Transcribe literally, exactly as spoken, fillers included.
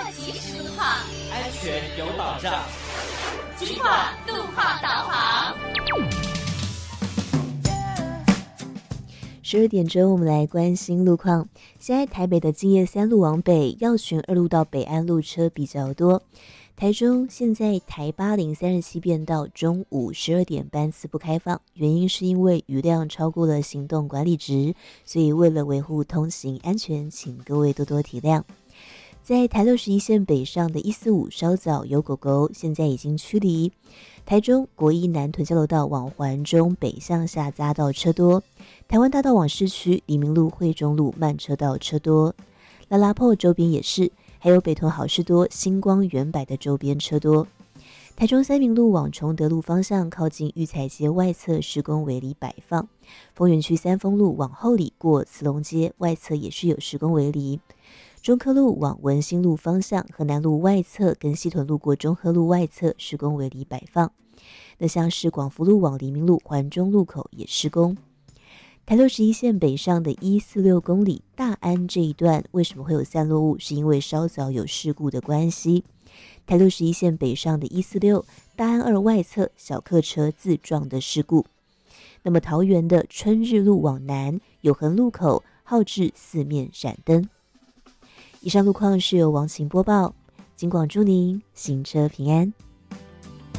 及时路况， 安全有保障。 金广路况导航。 十二点钟，我们来关心路况。现在台北的敬业三路往北，药泉二路到北安路车比较多。台中现在台八零三十七变道中午十二点班次不开放，原因是因为雨量超过了行动管理值，所以为了维护通行安全，请各位多多体谅。在台六十一线北上的一四五稍早有狗狗，现在已经驱离。台中国一南屯交流道往环中北向下匝道车多，台湾大道往市区黎明路惠中路慢车道车多，拉拉坡周边也是，还有北屯好事多星光远百的周边车多。台中三民路往崇德路方向靠近育才街外侧施工围篱摆放，丰原区三丰路往后里过慈龙街外侧也是有施工围篱。中科路往文心路方向，河南路外侧跟西屯路过中和路外侧施工围篱摆放。那像是广福路往黎明路环中路口也施工。台六十一线北上的一四六公里大安这一段为什么会有散落物？是因为稍早有事故的关系。台六十一线北上的一四六大安二外侧小客车自撞的事故。那么桃园的春日路往南永恒路口号志四面闪灯。以上路况是由王晴播报，金广祝您行车平安。